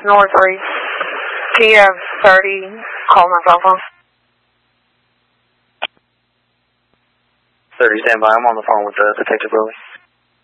North 3. Can you have 30 call my cell phone? 30, stand by. I'm on the phone with Detective Burley.